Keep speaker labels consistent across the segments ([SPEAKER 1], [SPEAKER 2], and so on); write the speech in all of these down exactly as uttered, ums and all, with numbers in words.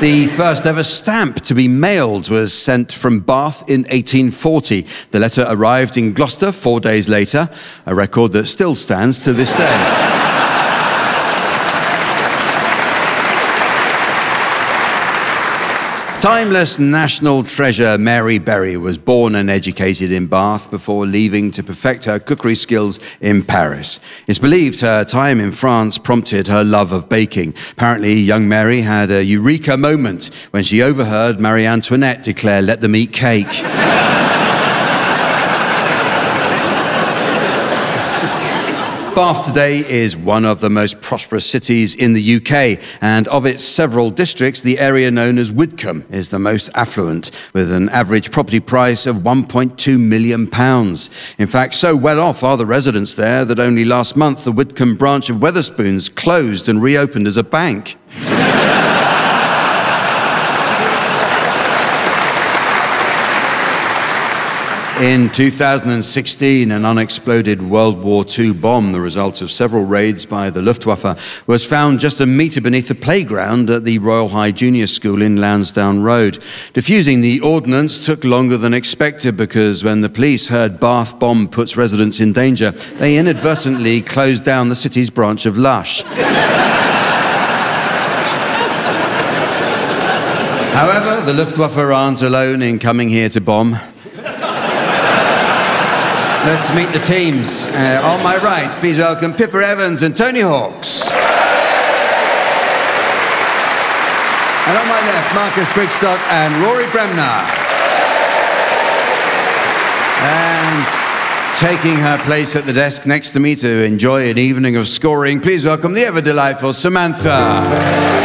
[SPEAKER 1] The first ever stamp to be mailed was sent from Bath in eighteen forty. The letter arrived in Gloucester four days later, a record that still stands to this day. Timeless national treasure Mary Berry was born and educated in Bath before leaving to perfect her cookery skills in Paris. It's believed her time in France prompted her love of baking. Apparently, young Mary had a eureka moment when she overheard Marie Antoinette declare, "Let them eat cake." Bath today is one of the most prosperous cities in the U K, and of its several districts, the area known as Widcombe is the most affluent, with an average property price of one point two million pounds. In fact, so well off are the residents there that only last month the Widcombe branch of Wetherspoons closed and reopened as a bank. In two thousand sixteen, an unexploded World War Two bomb, the result of several raids by the Luftwaffe, was found just a metre beneath the playground at the Royal High Junior School in Lansdowne Road. Defusing the ordnance took longer than expected because when the police heard Bath bomb puts residents in danger, they inadvertently closed down the city's branch of Lush. However, the Luftwaffe aren't alone in coming here to bomb. Let's meet the teams. Uh, on my right, please welcome Pippa Evans and Tony Hawks. And on my left, Marcus Brigstock and Rory Bremner. And taking her place at the desk next to me to enjoy an evening of scoring, please welcome the ever-delightful Samantha.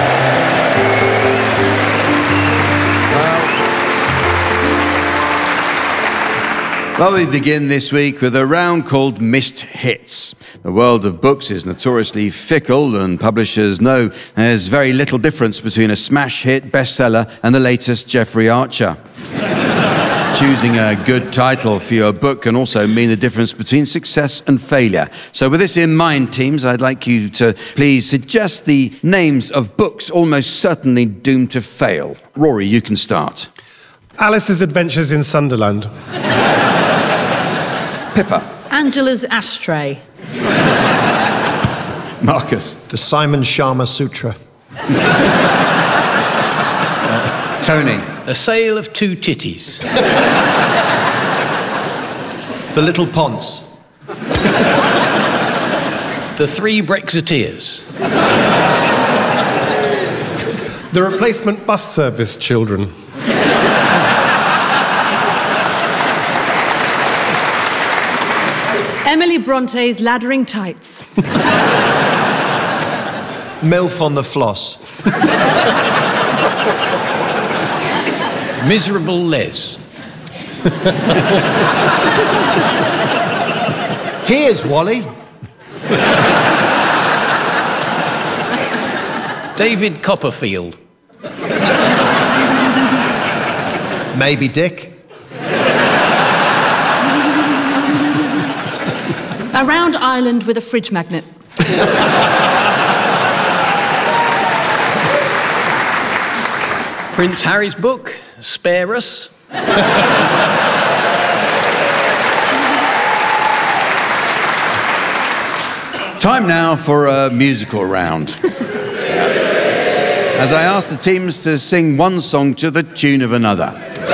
[SPEAKER 1] Well, we begin this week with a round called Missed Hits. The world of books is notoriously fickle, and publishers know there's very little difference between a smash hit bestseller and the latest Jeffrey Archer. Choosing a good title for your book can also mean the difference between success and failure. So with this in mind, teams, I'd like you to please suggest the names of books almost certainly doomed to fail. Rory, you can start.
[SPEAKER 2] Alice's Adventures in Sunderland.
[SPEAKER 1] Pippa.
[SPEAKER 3] Angela's Ashtray.
[SPEAKER 1] Marcus.
[SPEAKER 4] The Simon Sharma Sutra.
[SPEAKER 1] uh, Tony.
[SPEAKER 5] A Sale of Two Titties.
[SPEAKER 4] The Little Ponce.
[SPEAKER 5] The Three Brexiteers.
[SPEAKER 2] The Replacement Bus Service Children.
[SPEAKER 3] Emily Bronte's Laddering Tights.
[SPEAKER 4] Milf on the Floss.
[SPEAKER 5] Miserable Les.
[SPEAKER 4] Here's Wally.
[SPEAKER 5] David Copperfield.
[SPEAKER 4] Maybe Dick.
[SPEAKER 3] A round island with a fridge magnet.
[SPEAKER 5] Prince Harry's book, Spare Us.
[SPEAKER 1] Time now for a musical round. As I ask the teams to sing one song to the tune of another.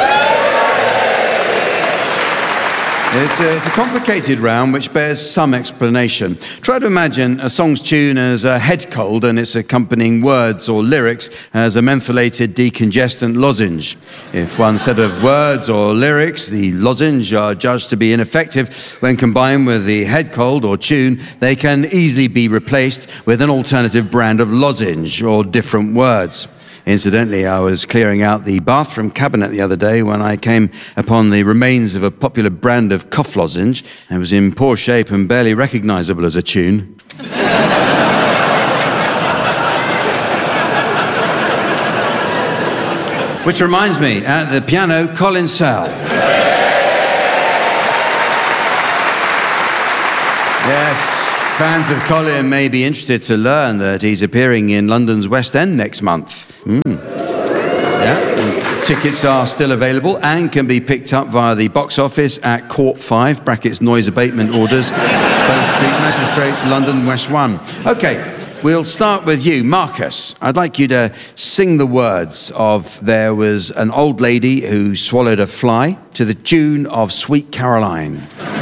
[SPEAKER 1] It's a, it's a complicated round which bears some explanation. Try to imagine a song's tune as a head cold and its accompanying words or lyrics as a mentholated decongestant lozenge. If one set of words or lyrics, the lozenge, are judged to be ineffective when combined with the head cold or tune, they can easily be replaced with an alternative brand of lozenge or different words. Incidentally, I was clearing out the bathroom cabinet the other day when I came upon the remains of a popular brand of cough lozenge. It was in poor shape and barely recognisable as a tune. Which reminds me, at the piano, Colin Sell. Yes. Fans of Colin may be interested to learn that he's appearing in London's West End next month. Mm. Yeah. Tickets are still available and can be picked up via the box office at Court five, brackets noise abatement orders, Bow Street Magistrates, London, West one. Okay. We'll start with you, Marcus. I'd like you to sing the words of There Was an Old Lady Who Swallowed a Fly to the tune of Sweet Caroline.